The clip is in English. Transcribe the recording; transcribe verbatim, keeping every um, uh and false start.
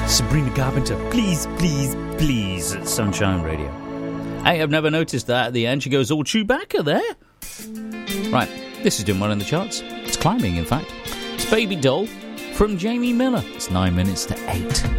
Sabrina Carpenter, please, please, please, at Sunshine Radio. Hey, I've never noticed that at the end. She goes all Chewbacca there. Right, this is doing well in the charts. It's climbing, in fact. It's Baby Doll from Jamie Miller. It's nine minutes to eight.